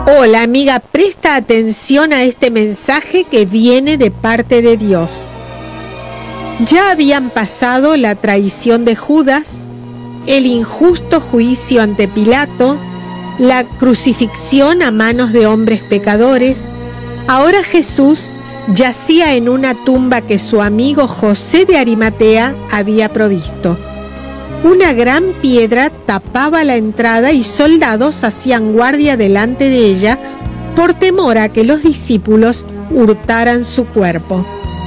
Hola amiga, presta atención a este mensaje que viene de parte de Dios. Ya habían pasado la traición de Judas, el injusto juicio ante Pilato, la crucifixión a manos de hombres pecadores. Ahora Jesús yacía en una tumba que su amigo José de Arimatea había provisto. Una gran piedra tapaba la entrada y soldados hacían guardia delante de ella por temor a que los discípulos hurtaran su cuerpo.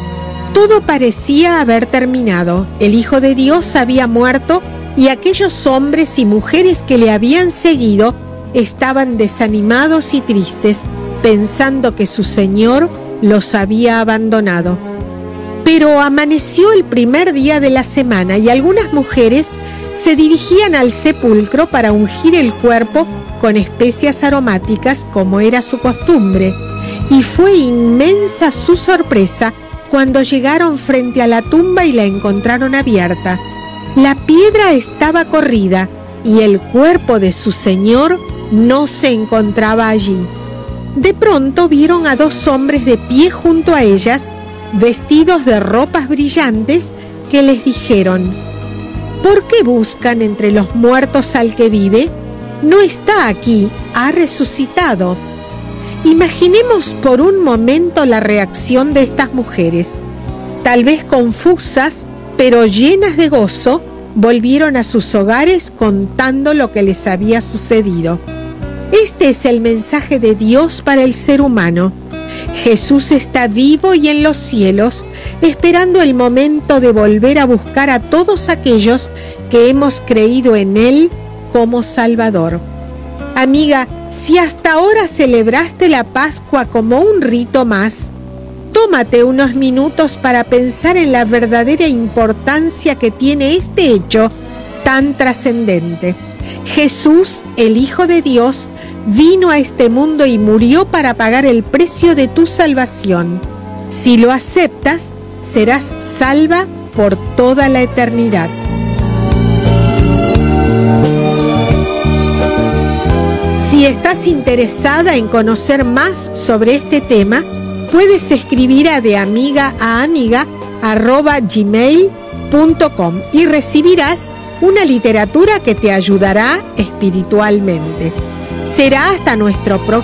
Todo parecía haber terminado. El Hijo de Dios había muerto y aquellos hombres y mujeres que le habían seguido estaban desanimados y tristes, pensando que su Señor los había abandonado. Pero amaneció el primer día de la semana y algunas mujeres se dirigían al sepulcro para ungir el cuerpo con especias aromáticas como era su costumbre. Y fue inmensa su sorpresa cuando llegaron frente a la tumba y la encontraron abierta. La piedra estaba corrida y el cuerpo de su Señor no se encontraba allí. De pronto vieron a dos hombres de pie junto a ellas, vestidos de ropas brillantes, que les dijeron: ¿por qué buscan entre los muertos al que vive? No está aquí, ha resucitado. Imaginemos por un momento la reacción de estas mujeres. Tal vez confusas, pero llenas de gozo, volvieron a sus hogares contando lo que les había sucedido. Este es el mensaje de Dios para el ser humano. Jesús está vivo y en los cielos, esperando el momento de volver a buscar a todos aquellos que hemos creído en Él como Salvador. Amiga, si hasta ahora celebraste la Pascua como un rito más, tómate unos minutos para pensar en la verdadera importancia que tiene este hecho tan trascendente. Jesús, el Hijo de Dios, vino a este mundo y murió para pagar el precio de tu salvación. Si lo aceptas, serás salva por toda la eternidad. Si estás interesada en conocer más sobre este tema, puedes escribir a deamiga@gmail.com y recibirás una literatura que te ayudará espiritualmente. Será hasta nuestro próximo